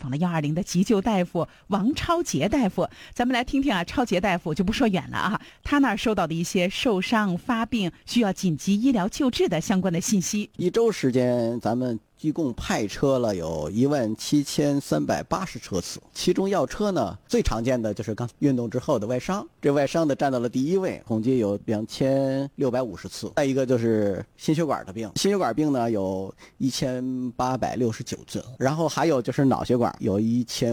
访了120的急救大夫王超杰大夫，咱们来听听啊，超杰大夫就不说远了啊，他那儿收到的一些受伤发病需要紧急医疗救治的相关的信息。 1周时间，咱们一共派车了有17380车次，其中药车呢，最常见的就是刚运动之后的外伤，这外伤的占到了第1位，统计有2650次。再一个就是心血管的病，心血管病呢有1869次，然后还有就是脑血管有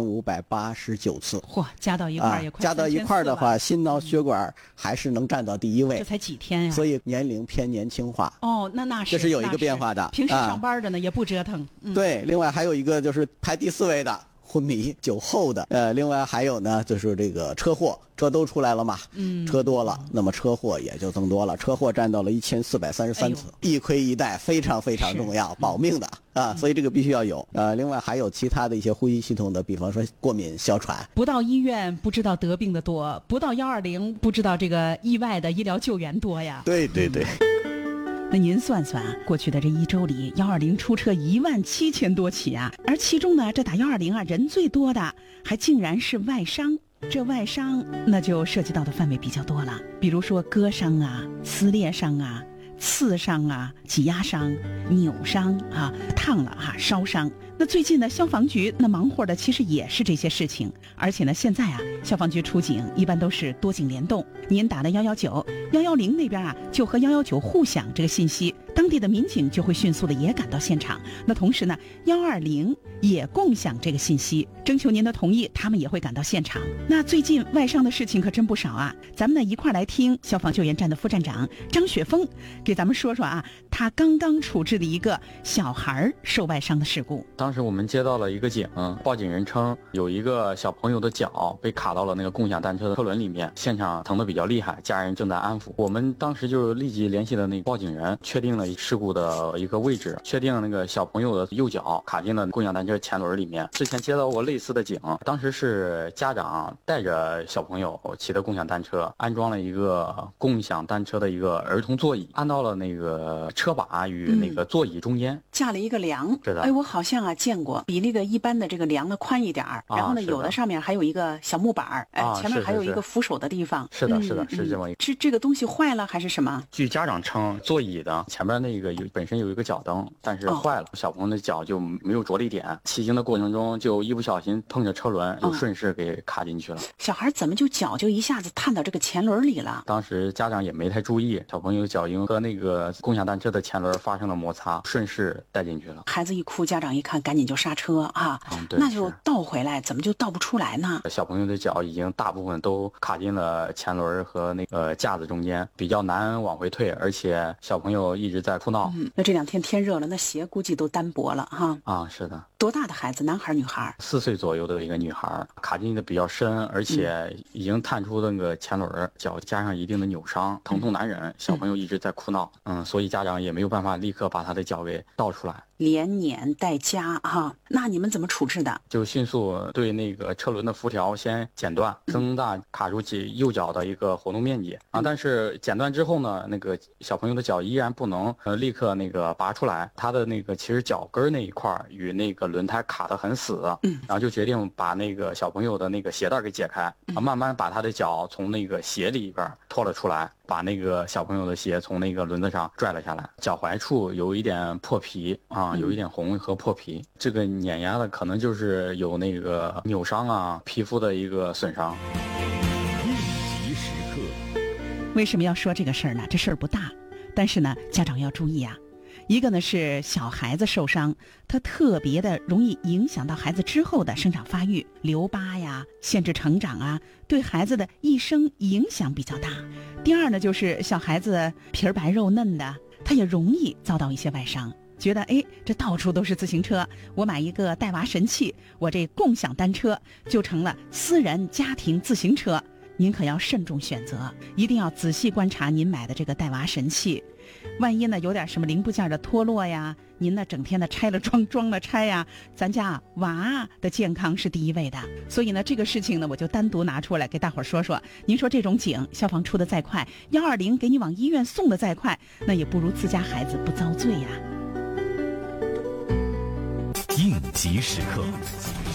1589次。 嚯，加到一块儿也快、 加到一块儿的话，心脑血管还是能占到第1位。 这才几天呀？ 所以年龄偏年轻化。 哦，那是这是有一个变化的。 平时上班的呢，也不折腾。 对，另外还有一个就是排第4位的昏迷、酒后的，另外还有呢就是这个车祸，车都出来了嘛，车多了，那么车祸也就增多了，车祸占到了1433次，一盔一带非常非常重要，保命的啊，所以这个必须要有。另外还有其他的一些呼吸系统的，比方说过敏、哮喘。 不到医院不知道得病的多，不到120不知道这个意外的医疗救援多呀。 对对对。 那您算算啊，过去的这1周里，120出车17000多起啊，而其中呢，这打120啊，人最多的还竟然是外伤。这外伤那就涉及到的范围比较多了，比如说割伤啊、撕裂伤啊、刺伤啊、挤压伤、扭伤啊、烫了哈、烧伤。那最近呢，消防局那忙活的其实也是这些事情，而且呢，现在啊，消防局出警一般都是多警联动，您打的119，110那边啊就和119互响这个信息，当地的民警就会迅速的也赶到现场。那同时呢，120也共享这个信息，征求您的同意，他们也会赶到现场。那最近外伤的事情可真不少啊，咱们呢一块来听消防救援站的副站长张雪峰给咱们说说啊，他刚刚处置的一个小孩受外伤的事故。 当时我们接到了一个警，报警人称有一个小朋友的脚被卡到了那个共享单车的车轮里面，现场疼得比较厉害，家人正在安抚。我们当时就立即联系了那个报警人，确定了事故的一个位置，确定那个小朋友的右脚卡进了共享单车前轮里面。之前接到过类似的警，当时是家长带着小朋友骑的共享单车，安装了一个共享单车的一个儿童座椅，安到了那个车把与那个座椅中间， 架了一个梁。 是的。 哎，我好像见过，比那个一般的这个梁呢宽一点儿，然后呢有的上面还有一个小木板，前面还有一个扶手的地方。 是的，是这么一个。 是这个东西坏了还是什么？ 据家长称，座椅的前面那个本身有一个脚蹬，但是坏了，小朋友的脚就没有着力点，骑行的过程中就一不小心碰着车轮，就顺势给卡进去了。 小孩怎么脚就一下子探到这个前轮里了？ 当时家长也没太注意，小朋友脚因和那个共享单车的前轮发生了摩擦，顺势带进去了。 孩子一哭，家长一看赶紧就刹车啊，那就倒回来，怎么就倒不出来呢？ 小朋友的脚已经大部分都卡进了前轮和那个架子中间，比较难往回退，而且小朋友一直在哭闹。 那这2天天热了，那鞋估计都单薄了哈。 是的。 多大的孩子？男孩女孩 ？4岁左右的一个女孩，卡进的比较深，而且已经探出那个前轮，脚加上一定的扭伤，疼痛难忍。小朋友一直在哭闹，所以家长也没有办法立刻把他的脚给倒出来， 连碾带夹哈。那你们怎么处置的？ 就迅速对那个车轮的辐条先剪断，增大卡住其右脚的一个活动面积但是剪断之后呢，那个小朋友的脚依然不能立刻那个拔出来，他的那个其实脚跟那一块与那个轮胎卡得很死，然后就决定把那个小朋友的那个鞋带给解开，慢慢把他的脚从那个鞋里边拖了出来，把那个小朋友的鞋从那个轮子上拽了下来，脚踝处有一点破皮有一点红和破皮，这个碾压的可能就是有那个扭伤皮肤的一个损伤。 应急时刻， 为什么要说这个事儿呢？这事儿不大，但是呢，家长要注意啊。一个呢是小孩子受伤，它特别的容易影响到孩子之后的生长发育，留疤呀、限制成长啊，对孩子的一生影响比较大。第二呢，就是小孩子皮儿白肉嫩的，他也容易遭到一些外伤。觉得这到处都是自行车，我买一个带娃神器，我这共享单车就成了私人家庭自行车。您可要慎重选择，一定要仔细观察您买的这个带娃神器，万一呢有点什么零部件的脱落呀，您呢整天的拆了装，装了拆呀，咱家娃的健康是第一位的。所以呢这个事情呢我就单独拿出来给大伙儿说说。您说这种警消防出的再快，120给你往医院送的再快，那也不如自家孩子不遭罪呀。 应急时刻。